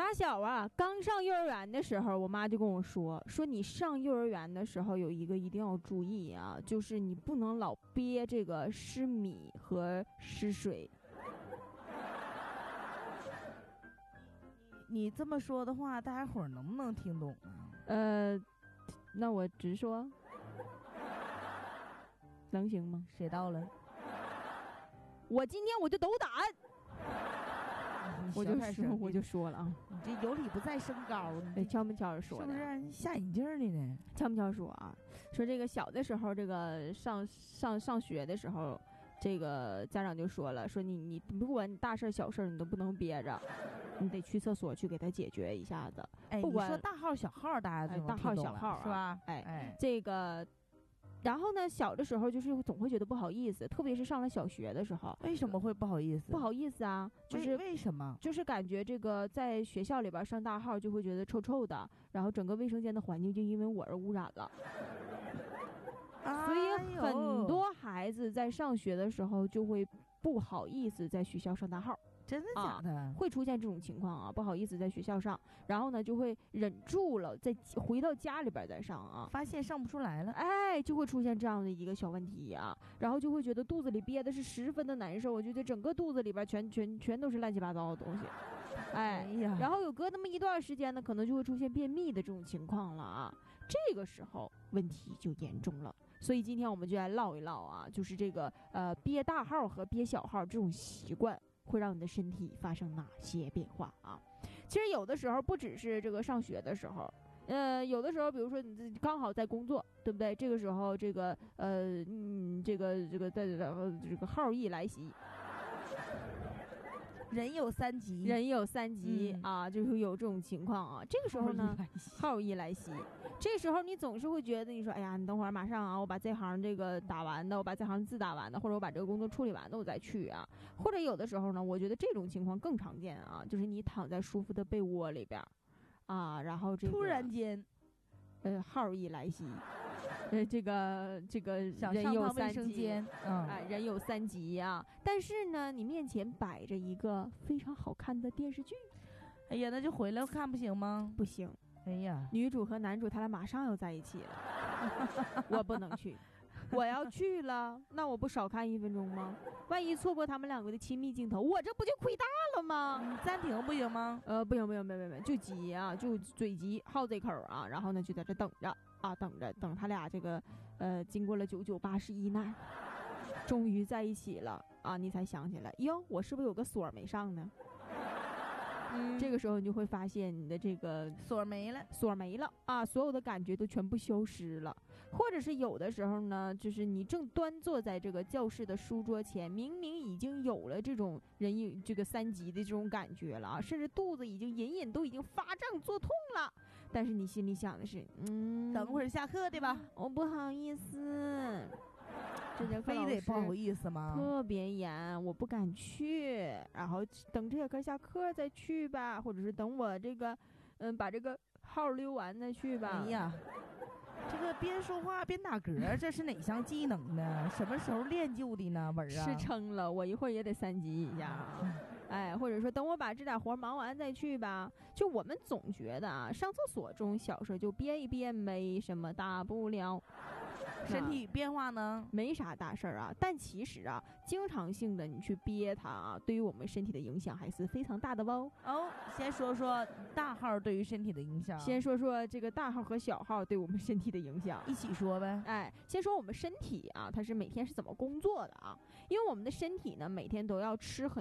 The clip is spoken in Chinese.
打小啊，刚上幼儿园的时候，我妈就跟我说你上幼儿园的时候有一个一定要注意啊，就是你不能老憋这个湿米和湿水。 你这么说的话，大家伙儿能不能听懂啊？ 那我直说，能行吗？ 谁到了？ 我今天我就斗胆，我就说了啊， 你这有理不在声高， 你悄没悄的说的， 是不是让人吓眼镜儿的呢？ 悄没悄说啊，说这个小的时候，这个上学的时候，这个家长就说了，说你不管你大事小事你都不能憋着，你得去厕所去给他解决一下子。 哎， 不管你说大号小号，大家就大号小号、啊、 是吧？ 这个。然后呢，小的时候就是总会觉得不好意思，特别是上了小学的时候。 为什么会不好意思？ 不好意思啊，就是为什么？ 就是感觉这个在学校里边上大号就会觉得臭臭的，然后整个卫生间的环境就因为我而污染了。所以很多孩子在上学的时候就会不好意思在学校上大号。 真的假的？ 会出现这种情况啊，不好意思在学校上，然后呢就会忍住了，再回到家里边再上啊， 发现上不出来了， 哎，就会出现这样的一个小问题啊，然后就会觉得肚子里憋的是十分的难受，我觉得整个肚子里边全都是乱七八糟的东西，哎呀，然后有隔那么一段时间呢，可能就会出现便秘的这种情况了啊，这个时候问题就严重了。所以今天我们就来唠一唠啊，就是这个憋大号和憋小号这种习惯会让你的身体发生哪些变化啊？其实有的时候不只是这个上学的时候，有的时候比如说你刚好在工作，对不对？这个时候这个这个号一来袭。 人有三急， 啊，就是有这种情况啊。这个时候呢，号一来袭，这时候你总是会觉得，你说，哎呀，你等会儿马上啊，我把这行这个打完的，我把这行字打完的，或者我把这个工作处理完的，我再去啊。或者有的时候呢，我觉得这种情况更常见啊，就是你躺在舒服的被窝里边，啊，然后突然间， 号一来袭。这个人有三急，人有三急啊。但是呢，你面前摆着一个非常好看的电视剧， 哎呀，那就回来看不行吗？ 不行， 哎呀， 女主和男主他俩马上要在一起了，我不能去。我要去了，那我不少看1分钟吗？万一错过他们两个的亲密镜头，我这不就亏大了吗？ 暂停不行吗？ 不行，就急啊，就嘴急，好这口啊，然后呢就在这等着啊，等他俩这个经过了9981难，终于在一起了啊，你才想起来，哟，我是不是有个锁没上呢？这个时候你就会发现你的这个锁没了啊，所有的感觉都全部消失了。或者是有的时候呢，就是你正端坐在这个教室的书桌前，明明已经有了这种这个三级的这种感觉了啊，甚至肚子已经隐都已经发胀作痛了，但是你心里想的是， 等会儿下课对吧？ 我不好意思。这节课非得不好意思吗？ 特别严，我不敢去，然后等这节课下课再去吧，或者是等我这个把这个号溜完再去吧。 哎呀，这个边说话边打嗝，这是哪项技能呢？什么时候练就的呢？文啊， 吃撑了，我一会儿也得三级一下。哎，或者说等我把这点活忙完再去吧。就我们总觉得啊，上厕所中小事就憋一憋没什么大不了， 身体变化呢没啥大事儿啊。但其实啊，经常性的你去憋它啊，对于我们身体的影响还是非常大的哦。 先说说大号对于身体的影响。 先说说这个大号和小号对我们身体的影响， 一起说呗。 哎，先说我们身体啊，它是每天是怎么工作的啊？因为我们的身体呢，每天都要吃很